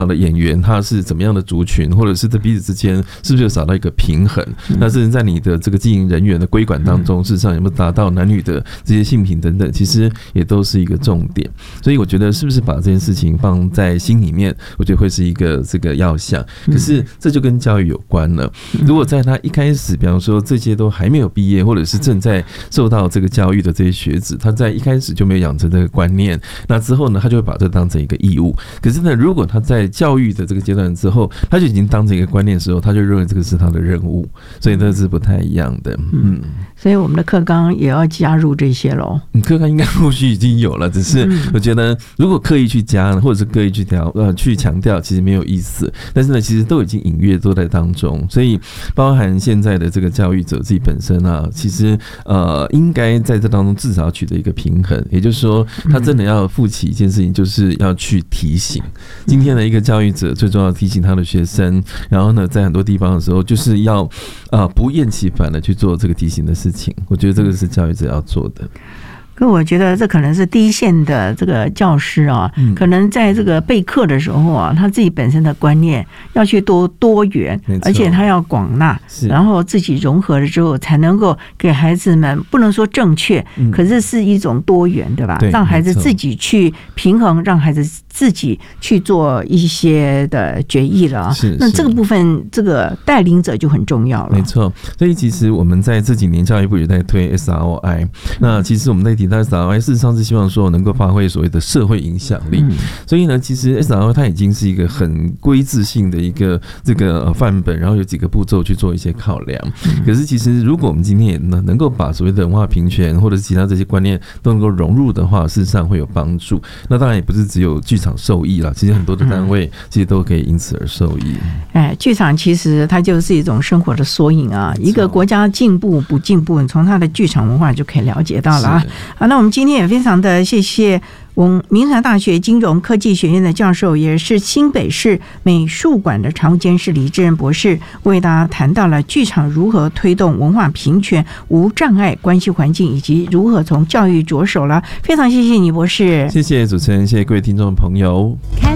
的演员他是怎么样的族群，或者是在彼此之间是不是有找到一个平衡？那甚至在你的这个经营人员的规管当中，事实上有没有达到男女的这些性平等等，其实也都是一个重点。所以我觉得是不是把这件事情放在心里面，我觉得会是一个这个要项。可是这就跟教育有关了。如果在他一开始，比方说这些都还没有毕业，或者是正在受到这个教育的这些学子，他在一开始就没有养成这个观念，那之后呢，他就会把这当成一个义务。可是呢，如果他在教育的这个阶段之后，他就已经当成一个观念的时候，他就认为这个是他的任务，所以这是不太一样的。 所以我们的课纲也要加入这些咯。 课纲应该陆续已经有了，只是我觉得如果刻意去加，或者是刻意去强调，其实没有意思。但是呢，其实都已经隐约都在当中，所以包含现在的这个教育者自己本身啊，其实应该在这当中至少要取得一个平衡，也就是说，他真的要负起一件事情，就是要去提醒。今天的一个教育者最重要提醒他的学生，然后呢，在很多地方的时候，就是要不厌其烦的去做这个提醒的事情。我觉得这个是教育者要做的。 可我觉得这可能是第一线的这个教师啊，可能在这个备课的时候啊，他自己本身的观念要去多元，而且他要广纳，然后自己融合了之后，才能够给孩子们不能说正确，可是是一种多元，对吧？让孩子自己去平衡，让孩子自己去做一些的决议了啊。那这个部分，这个带领者就很重要了。 没错，所以其实我们在这几年教育部也在推 SROI， 那其实我们在提到 SROI， 事实上是希望说能够发挥所谓的社会影响力。所以呢，其实 SROI 它已经是一个很规制性的一个这个范本，然后有几个步骤去做一些考量。可是其实如果我们今天也能够把所谓的文化平权或者是其他这些观念都能够融入的话，事实上会有帮助。那当然也不是只有剧场受益啦，其实很多的单位其实都可以因此而受益。 剧场其实它就是一种生活的缩影啊。一个国家进步不进步，你从它的剧场文化就可以了解到了啊。好，那我们今天也非常的谢谢民传大学金融科技学院的教授，也是新北市美术馆的常务监事李志仁博士，为大家谈到了剧场如何推动文化平权、无障碍关系环境，以及如何从教育着手了。非常谢谢你，博士。 谢谢主持人，谢谢各位听众朋友。